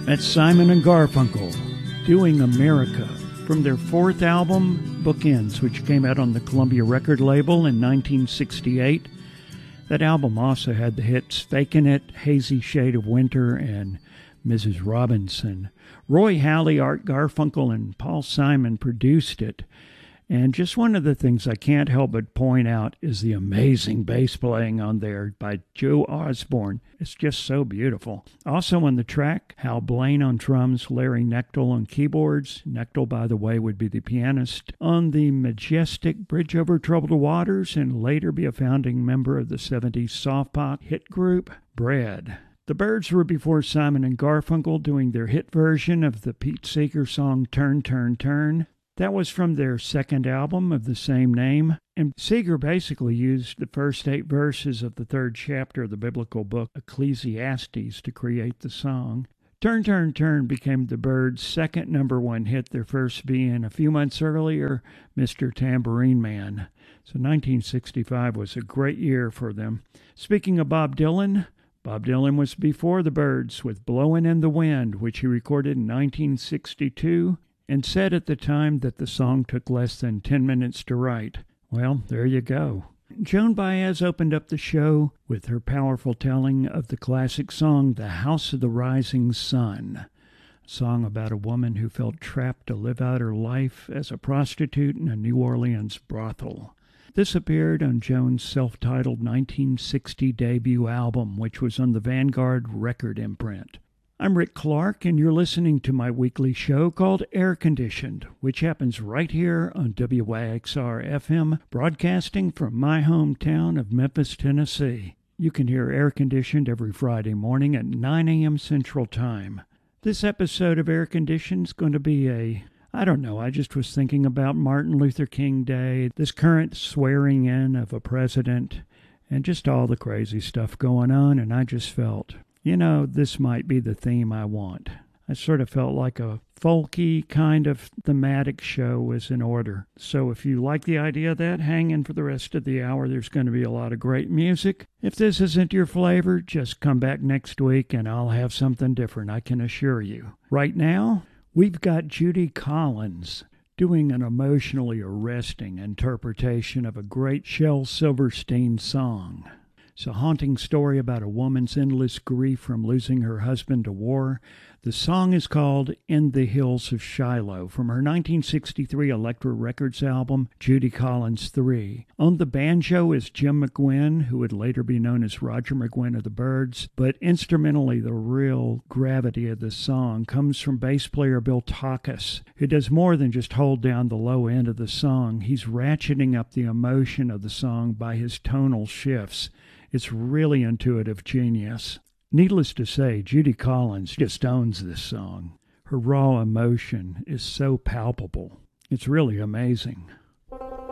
That's Simon and Garfunkel doing America from their fourth album, Bookends, which came out on the Columbia record label in 1968. That album also had the hits Fakin' It, Hazy Shade of Winter, and Mrs. Robinson. Roy Halley, Art Garfunkel, and Paul Simon produced it. And just one of the things I can't help but point out is the amazing bass playing on there by Joe Osborne. It's just so beautiful. Also on the track, Hal Blaine on drums, Larry Knechtel on keyboards. Knechtel, by the way, would be the pianist on the majestic Bridge Over Troubled Waters and later be a founding member of the 70s soft pop hit group, Bread. The Byrds were before Simon and Garfunkel doing their hit version of the Pete Seeger song Turn, Turn, Turn. That was from their second album of the same name, and Seeger basically used the first 8 verses of the third chapter of the biblical book Ecclesiastes to create the song. Turn, Turn, Turn became the Byrds' second #1 hit, their first being a few months earlier, Mr. Tambourine Man. So 1965 was a great year for them. Speaking of Bob Dylan was before the Byrds with Blowin' in the Wind, which he recorded in 1962. And said at the time that the song took less than 10 minutes to write. Well, there you go. Joan Baez opened up the show with her powerful telling of the classic song The House of the Rising Sun, a song about a woman who felt trapped to live out her life as a prostitute in a New Orleans brothel. This appeared on Joan's self-titled 1960 debut album, which was on the Vanguard record imprint. I'm Rick Clark, and you're listening to my weekly show called Air Conditioned, which happens right here on WYXR-FM, broadcasting from my hometown of Memphis, Tennessee. You can hear Air Conditioned every Friday morning at 9 a.m. Central Time. This episode of Air Conditioned is going to be I just was thinking about Martin Luther King Day, this current swearing in of a president, and just all the crazy stuff going on, and I just felt, this might be the theme I want. I sort of felt like a folky kind of thematic show was in order. So if you like the idea of that, hang in for the rest of the hour. There's going to be a lot of great music. If this isn't your flavor, just come back next week and I'll have something different, I can assure you. Right now, we've got Judy Collins doing an emotionally arresting interpretation of a great Shel Silverstein song. It's a haunting story about a woman's endless grief from losing her husband to war. The song is called In the Hills of Shiloh from her 1963 Elektra Records album, Judy Collins 3. On the banjo is Jim McGuinn, who would later be known as Roger McGuinn of the Byrds, but instrumentally the real gravity of the song comes from bass player Bill Takas, who does more than just hold down the low end of the song. He's ratcheting up the emotion of the song by his tonal shifts. It's really intuitive genius. Needless to say, Judy Collins just owns this song. Her raw emotion is so palpable. It's really amazing.